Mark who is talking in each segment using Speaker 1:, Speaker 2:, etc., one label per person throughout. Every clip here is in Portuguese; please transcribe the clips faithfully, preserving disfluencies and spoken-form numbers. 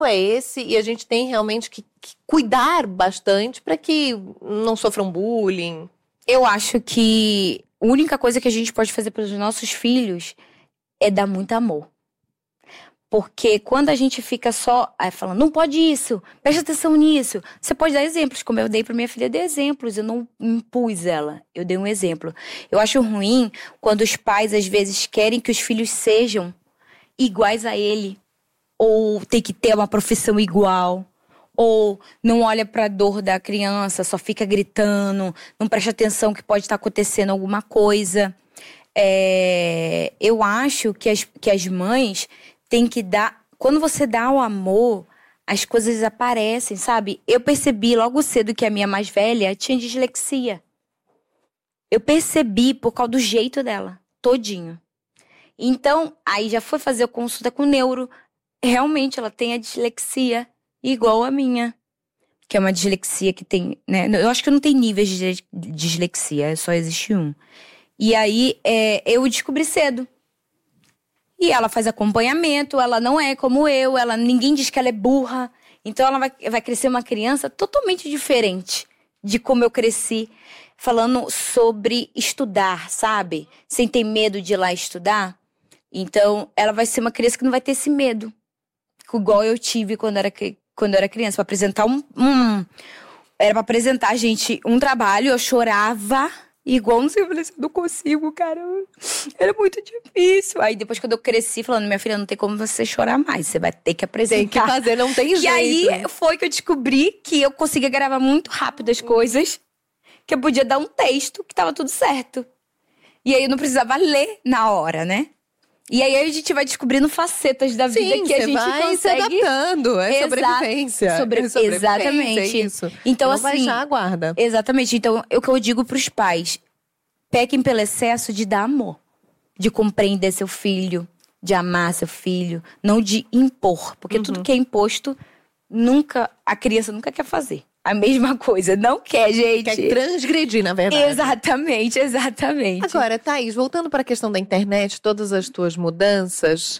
Speaker 1: é esse e a gente tem realmente que, que cuidar bastante para que não sofram bullying.
Speaker 2: Eu acho que a única coisa que a gente pode fazer pelos nossos filhos é dar muito amor. Porque quando a gente fica só aí, falando, não pode isso, presta atenção nisso. Você pode dar exemplos, como eu dei para minha filha, eu dei exemplos, eu não impus ela, eu dei um exemplo. Eu acho ruim quando os pais, às vezes, querem que os filhos sejam iguais a ele, ou tem que ter uma profissão igual, ou não olha para a dor da criança, só fica gritando, não presta atenção que pode estar acontecendo alguma coisa. É, eu acho que as, que as mães têm que dar... Quando você dá o amor, as coisas aparecem, sabe? Eu percebi logo cedo que a minha mais velha tinha dislexia. Eu percebi por causa do jeito dela, todinho. Então, aí já foi fazer a consulta com o neuro. Realmente, ela tem a dislexia igual a minha. Que é uma dislexia que tem, né? Eu acho que não tem níveis de dislexia, só existe um. E aí, é, eu descobri cedo. E ela faz acompanhamento, ela não é como eu, ela, ninguém diz que ela é burra. Então, ela vai, vai crescer uma criança totalmente diferente de como eu cresci. Falando sobre estudar, sabe? Sem ter medo de ir lá estudar. Então, ela vai ser uma criança que não vai ter esse medo. Igual eu tive quando era, quando eu era criança. Pra apresentar um, um... Era pra apresentar, gente, um trabalho. Eu chorava igual, não sei, eu falei assim, eu não consigo, cara. Era muito difícil. Aí depois quando eu cresci, falando, minha filha, não tem como você chorar mais. Você vai ter que apresentar.
Speaker 1: Tem que fazer, não tem jeito.
Speaker 2: E aí foi que eu descobri que eu conseguia gravar muito rápido as coisas. Que eu podia dar um texto que tava tudo certo. E aí eu não precisava ler na hora, né? E aí a gente vai descobrindo facetas da vida
Speaker 1: Sim,
Speaker 2: que a gente
Speaker 1: vai
Speaker 2: consegue...
Speaker 1: se adaptando, é
Speaker 2: Exa-
Speaker 1: sobrevivência.
Speaker 2: sobre...
Speaker 1: É sobrevivência,
Speaker 2: Exatamente.
Speaker 1: é isso.
Speaker 2: Então,
Speaker 1: não
Speaker 2: assim,
Speaker 1: baixar a guarda.
Speaker 2: Exatamente. Então, é o que eu digo pros pais. Pequem pelo excesso de dar amor. De compreender seu filho, de amar seu filho, não de impor. Porque
Speaker 1: Uhum.
Speaker 2: tudo que é imposto, nunca... A criança nunca quer fazer. A mesma coisa. Não quer, gente.
Speaker 1: Quer transgredir, na verdade.
Speaker 2: Exatamente, exatamente.
Speaker 1: Agora, Thaís, voltando para a questão da internet, todas as tuas mudanças,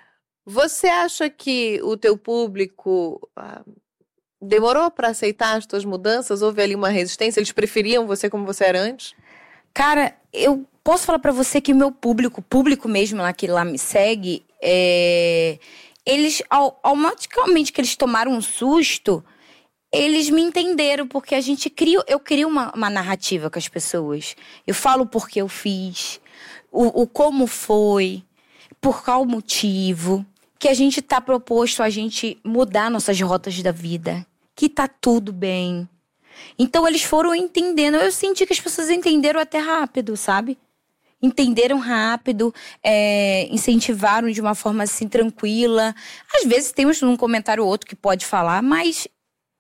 Speaker 1: você acha que o teu público ah, demorou para aceitar as tuas mudanças? Houve ali uma resistência? Eles preferiam você como você era antes?
Speaker 2: Cara, eu posso falar pra você que o meu público, público mesmo lá que lá me segue, é... eles, au- automaticamente que eles tomaram um susto, eles me entenderam, porque a gente cria, eu crio uma, uma narrativa com as pessoas. Eu falo por que eu fiz, o, o como foi, por qual motivo, que a gente tá proposto a gente mudar nossas rotas da vida, que tá tudo bem. Então eles foram entendendo, eu senti que as pessoas entenderam até rápido, sabe? Entenderam rápido, é, incentivaram de uma forma assim tranquila. Às vezes tem um comentário ou outro que pode falar, mas...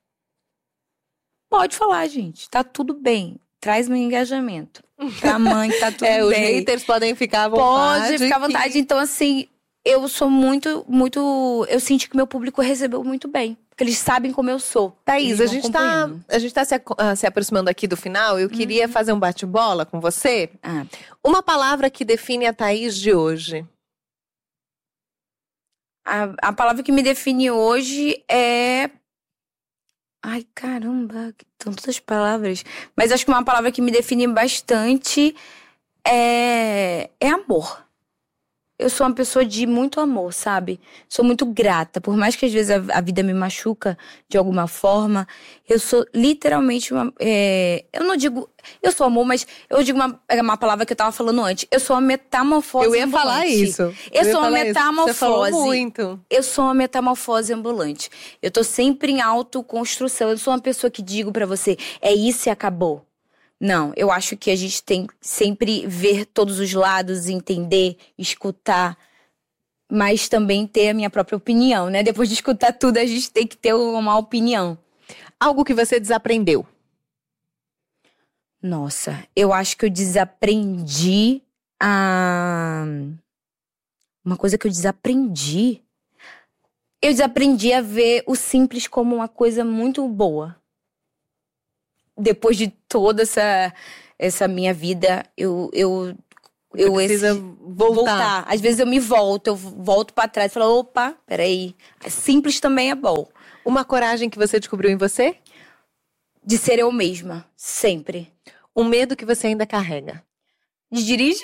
Speaker 2: Pode falar, gente. Tá tudo bem. Traz meu engajamento. Pra mãe, tá tudo
Speaker 1: é,
Speaker 2: bem.
Speaker 1: Os haters podem ficar à vontade.
Speaker 2: Pode ficar à vontade.
Speaker 1: Que...
Speaker 2: Então, assim, eu sou muito, muito... Eu senti que meu público recebeu muito bem. Porque eles sabem como eu sou.
Speaker 1: Thaís,
Speaker 2: Eles
Speaker 1: a
Speaker 2: vão
Speaker 1: gente, tá,
Speaker 2: acompanhando.
Speaker 1: a gente tá se, uh, se aproximando aqui do final. Eu queria
Speaker 2: Uhum.
Speaker 1: fazer um bate-bola com você.
Speaker 2: Ah.
Speaker 1: Uma palavra que define a Thaís de hoje.
Speaker 2: A, a palavra que me define hoje é... Ai, caramba, são tantas palavras. Mas acho que uma palavra que me define bastante é, é amor. Eu sou uma pessoa de muito amor, sabe? Sou muito grata. Por mais que às vezes a, a vida me machuca de alguma forma, eu sou literalmente uma... É, eu não digo... Eu sou amor, mas eu digo uma, uma palavra que eu tava falando antes. Eu sou uma metamorfose
Speaker 1: Eu ia
Speaker 2: ambulante.
Speaker 1: falar isso.
Speaker 2: Eu,
Speaker 1: eu
Speaker 2: sou uma metamorfose.
Speaker 1: Você falou muito.
Speaker 2: Eu sou uma metamorfose ambulante. Eu tô sempre em autoconstrução. Eu sou uma pessoa que digo pra você, é isso e acabou. Não, eu acho que a gente tem sempre ver todos os lados, entender, escutar, mas também ter a minha própria opinião, né? Depois de escutar tudo, a gente tem que ter uma opinião.
Speaker 1: Algo que você desaprendeu?
Speaker 2: Nossa, eu acho que eu desaprendi a... Uma coisa que eu desaprendi... Eu desaprendi a ver o simples como uma coisa muito boa. Depois de toda essa, essa minha vida, eu, eu
Speaker 1: Eu precisa esse, voltar. voltar.
Speaker 2: Às vezes eu me volto, eu volto pra trás e falo, opa, peraí. Simples também é bom.
Speaker 1: Uma coragem que você descobriu em você?
Speaker 2: De ser eu mesma, sempre.
Speaker 1: Um medo que você ainda carrega?
Speaker 2: De dirigir.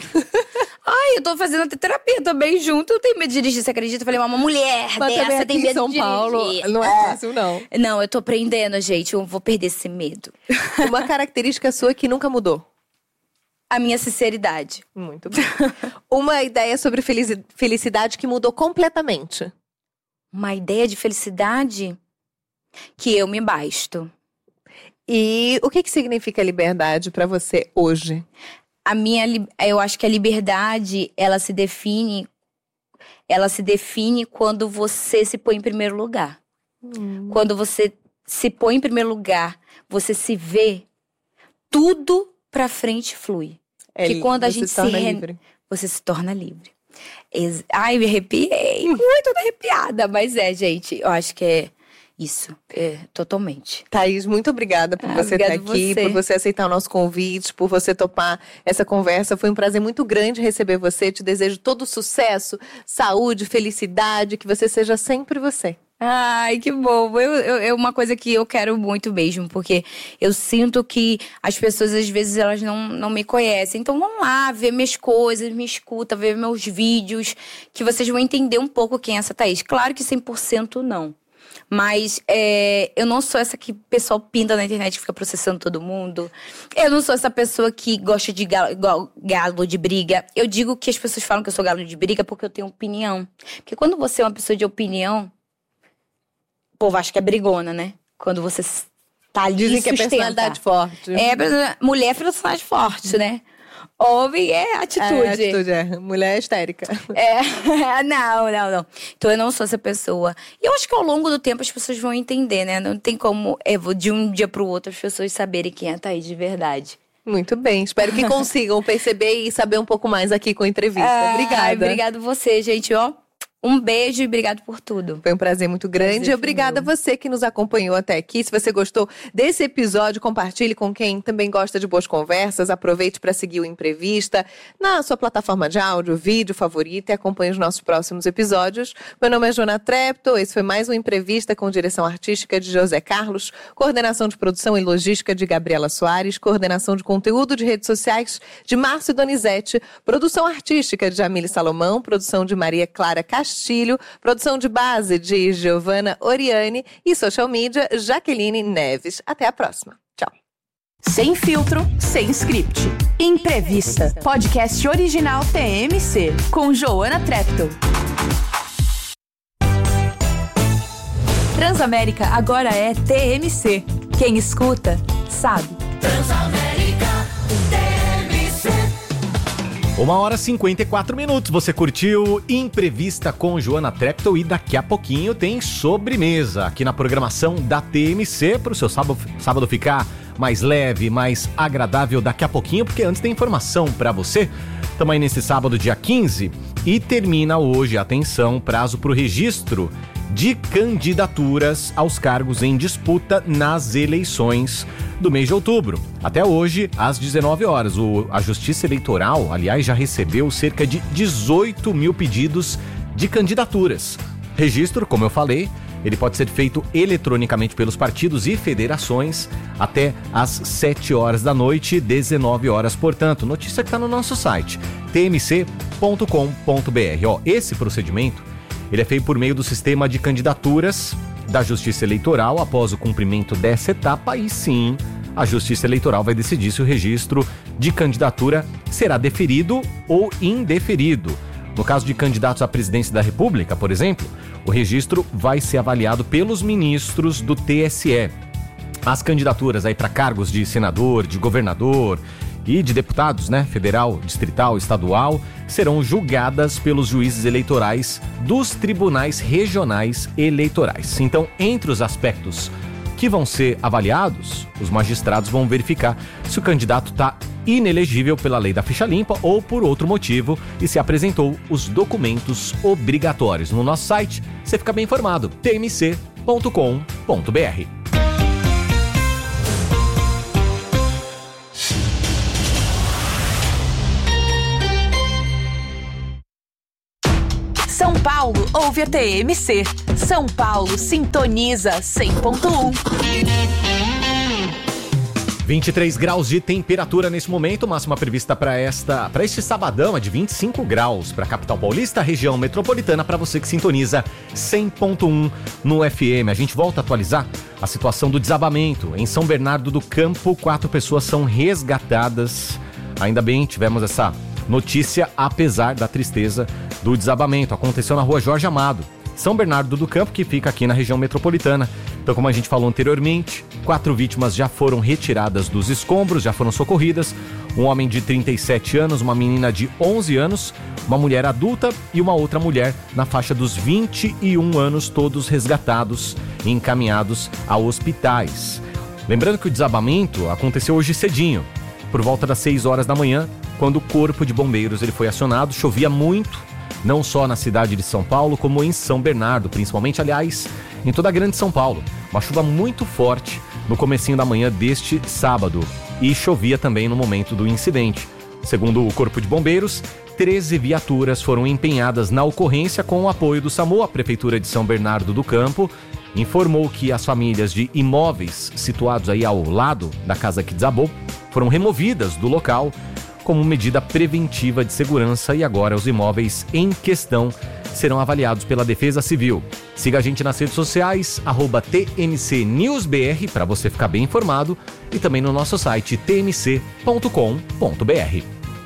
Speaker 2: Ai, eu tô fazendo até terapia também junto. Eu tenho medo de dirigir, você acredita? Eu falei, uma mulher
Speaker 1: Mas
Speaker 2: dessa tem medo
Speaker 1: em São
Speaker 2: de dirigir.
Speaker 1: Paulo não é fácil, não.
Speaker 2: Não, eu tô aprendendo, gente. Eu vou perder esse medo.
Speaker 1: Uma característica sua que nunca mudou?
Speaker 2: A minha sinceridade.
Speaker 1: Muito bem. Uma ideia sobre felicidade que mudou completamente?
Speaker 2: Uma ideia de felicidade? Que eu me basto.
Speaker 1: E o que, que significa liberdade pra você hoje?
Speaker 2: A minha, eu acho que a liberdade, ela se define, ela se define quando você se põe em primeiro lugar. Hum. Quando você se põe em primeiro lugar, você se vê, tudo pra frente flui.
Speaker 1: É,
Speaker 2: que quando a gente
Speaker 1: se,
Speaker 2: se
Speaker 1: torna
Speaker 2: re...
Speaker 1: livre.
Speaker 2: Você se torna livre. Ex... Ai, me arrepiei, muito arrepiada, mas é, gente, eu acho que é isso, é, totalmente.
Speaker 1: Thaís, muito obrigada por ah, você estar aqui, você. por você aceitar o nosso convite, por você topar essa conversa. Foi um prazer muito grande receber você. Te desejo todo sucesso, saúde, felicidade, que você seja sempre você.
Speaker 2: Ai, que bom. Eu, eu, é uma coisa que eu quero muito mesmo, porque eu sinto que as pessoas, às vezes, elas não, não me conhecem. Então, vão lá ver minhas coisas, me escuta, ver meus vídeos, que vocês vão entender um pouco quem é essa Thaís. Claro que cem por cento não. Mas é, eu não sou essa que o pessoal pinta na internet e fica processando todo mundo. Eu não sou essa pessoa que gosta de galo, galo de briga. Eu digo que as pessoas falam que eu sou galo de briga porque eu tenho opinião. Porque quando você é uma pessoa de opinião, o povo acha que é brigona, né? Quando você tá ali
Speaker 1: Dizem
Speaker 2: e
Speaker 1: que é personalidade forte.
Speaker 2: É, mulher é personalidade forte, né? Homem é atitude.
Speaker 1: É, atitude, é. Mulher é histérica.
Speaker 2: É, não, não, não. Então eu não sou essa pessoa. E eu acho que ao longo do tempo as pessoas vão entender, né? Não tem como, é, de um dia pro outro, as pessoas saberem quem é a Thaís de verdade.
Speaker 1: Muito bem, espero que consigam perceber e saber um pouco mais aqui com a entrevista. Ah, obrigada.
Speaker 2: Obrigado você, gente, ó. Um beijo e obrigado por tudo.
Speaker 1: Foi um prazer muito grande. Prazer, obrigada a você que nos acompanhou até aqui. Se você gostou desse episódio, compartilhe com quem também gosta de boas conversas. Aproveite para seguir o Imprevista na sua plataforma de áudio, vídeo favorita e acompanhe os nossos próximos episódios. Meu nome é Joana Treptow. Esse foi mais um Imprevista com direção artística de José Carlos, coordenação de produção e logística de Gabriela Soares, coordenação de conteúdo de redes sociais de Márcio Donizete, produção artística de Jamile Salomão, produção de Maria Clara Castilho, Castilho, produção de base de Giovana Oriani e social media Jaqueline Neves. Até a próxima. Tchau.
Speaker 3: Sem filtro, sem script. Imprevista. Podcast original T M C com Joana Treptow. Transamérica agora é T M C. Quem escuta, sabe. Transamérica T M C.
Speaker 4: Uma hora e cinquenta e quatro minutos, você curtiu Imprevista com Joana Treptow e daqui a pouquinho tem sobremesa aqui na programação da T M C para o seu sábado, sábado ficar mais leve, mais agradável daqui a pouquinho, porque antes tem informação para você. Estamos aí nesse sábado, dia quinze, e termina hoje, atenção, prazo para o registro de candidaturas aos cargos em disputa nas eleições do mês de outubro. Até hoje, às dezenove horas, o, a Justiça Eleitoral, aliás, já recebeu cerca de dezoito mil pedidos de candidaturas. Registro, como eu falei, ele pode ser feito eletronicamente pelos partidos e federações até às sete horas da noite, dezenove horas, portanto. Notícia que está no nosso site, t m c ponto com ponto b r. Ó, esse procedimento ele é feito por meio do sistema de candidaturas da Justiça Eleitoral. Após o cumprimento dessa etapa, aí sim, a Justiça Eleitoral vai decidir se o registro de candidatura será deferido ou indeferido. No caso de candidatos à presidência da República, por exemplo, o registro vai ser avaliado pelos ministros do T S E. As candidaturas aí para cargos de senador, de governador e de deputados, né, federal, distrital, estadual, serão julgadas pelos juízes eleitorais dos tribunais regionais eleitorais. Então, entre os aspectos que vão ser avaliados, os magistrados vão verificar se o candidato está inelegível pela lei da ficha limpa ou por outro motivo e se apresentou os documentos obrigatórios. No nosso site, você fica bem informado, t m c ponto com ponto b r.
Speaker 3: ouve a T M C. São Paulo sintoniza cem ponto um.
Speaker 4: vinte e três graus de temperatura nesse momento, máxima prevista para esta, para este sabadão é de vinte e cinco graus para a capital paulista, região metropolitana, para você que sintoniza cem ponto um no F M. A gente volta a atualizar a situação do desabamento em São Bernardo do Campo. Quatro pessoas são resgatadas. Ainda bem, tivemos essa notícia, apesar da tristeza do desabamento. Aconteceu na rua Jorge Amado, São Bernardo do Campo, que fica aqui na região metropolitana. Então, como a gente falou anteriormente, quatro vítimas já foram retiradas dos escombros, já foram socorridas. Um homem de trinta e sete anos, uma menina de onze anos, uma mulher adulta e uma outra mulher na faixa dos vinte e um anos, todos resgatados e encaminhados a hospitais. Lembrando que o desabamento aconteceu hoje cedinho, por volta das seis horas da manhã, quando o corpo de bombeiros ele foi acionado. Chovia muito, não só na cidade de São Paulo, como em São Bernardo, principalmente, aliás, em toda a grande São Paulo. Uma chuva muito forte no comecinho da manhã deste sábado, e chovia também no momento do incidente. Segundo o Corpo de Bombeiros, treze viaturas foram empenhadas na ocorrência com o apoio do SAMU. A Prefeitura de São Bernardo do Campo informou que as famílias de imóveis situados aí ao lado da casa que desabou foram removidas do local como medida preventiva de segurança, e agora os imóveis em questão serão avaliados pela Defesa Civil. Siga a gente nas redes sociais, arroba T M C News B R, para você ficar bem informado, e também no nosso site t m c ponto com ponto b r.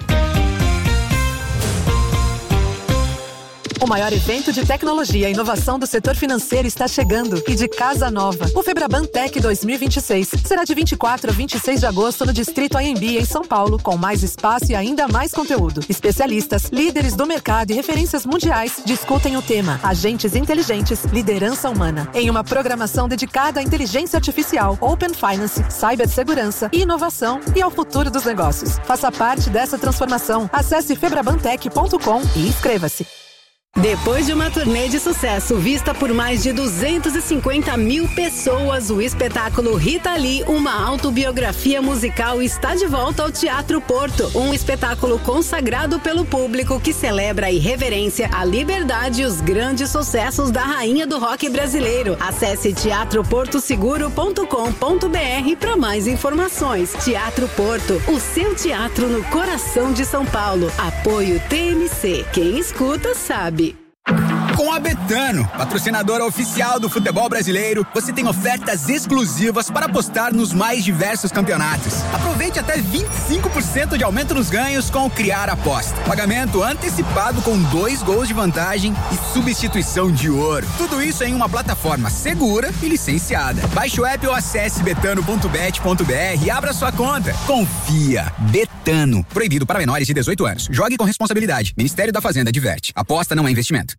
Speaker 5: O maior evento de tecnologia e inovação do setor financeiro está chegando, e de casa nova. O Febraban Tech dois mil e vinte e seis será de vinte e quatro a vinte e seis de agosto no Distrito A M B, em São Paulo, com mais espaço e ainda mais conteúdo. Especialistas, líderes do mercado e referências mundiais discutem o tema Agentes Inteligentes, Liderança Humana, em uma programação dedicada à inteligência artificial, Open Finance, cibersegurança e inovação e ao futuro dos negócios. Faça parte dessa transformação. Acesse febrabantech ponto com e inscreva-se.
Speaker 6: Depois de uma turnê de sucesso vista por mais de duzentas e cinquenta mil pessoas, o espetáculo Rita Lee, uma autobiografia musical, está de volta ao Teatro Porto. Um espetáculo consagrado pelo público que celebra a irreverência, a liberdade e os grandes sucessos da rainha do rock brasileiro. Acesse teatro porto seguro ponto com ponto b r para mais informações. Teatro Porto, o seu teatro no coração de São Paulo. Apoio T M C. Quem escuta sabe.
Speaker 7: Com a Betano, patrocinadora oficial do futebol brasileiro, você tem ofertas exclusivas para apostar nos mais diversos campeonatos. Aproveite até vinte e cinco por cento de aumento nos ganhos com o Criar Aposta. Pagamento antecipado com dois gols de vantagem e substituição de ouro. Tudo isso em uma plataforma segura e licenciada. Baixe o app ou acesse betano ponto bet ponto b r e abra sua conta. Confia. Betano. Proibido para menores de dezoito anos. Jogue com responsabilidade. Ministério da Fazenda adverte. Aposta não é investimento.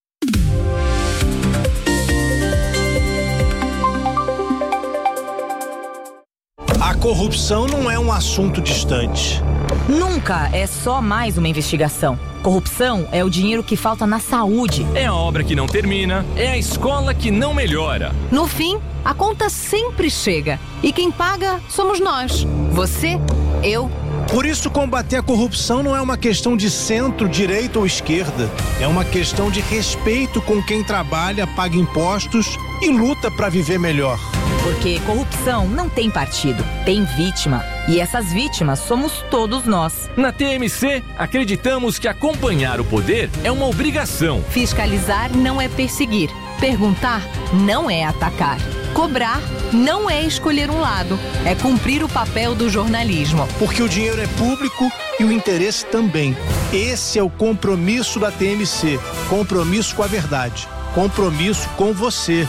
Speaker 8: A corrupção não é um assunto distante.
Speaker 9: Nunca é só mais uma investigação. Corrupção é o dinheiro que falta na saúde.
Speaker 10: É a obra que não termina, é a escola que não melhora.
Speaker 11: No fim, a conta sempre chega. E quem paga somos nós. Você, eu.
Speaker 8: Por isso, combater a corrupção não é uma questão de centro, direita ou esquerda. É uma questão de respeito com quem trabalha, paga impostos e luta para viver melhor.
Speaker 9: Porque corrupção não tem partido, tem vítima. E essas vítimas somos todos nós.
Speaker 10: Na T M C, acreditamos que acompanhar o poder é uma obrigação.
Speaker 11: Fiscalizar não é perseguir. Perguntar não é atacar. Cobrar não é escolher um lado. É cumprir o papel do jornalismo.
Speaker 8: Porque o dinheiro é público e o interesse também. Esse é o compromisso da T M C. Compromisso com a verdade. Compromisso com você.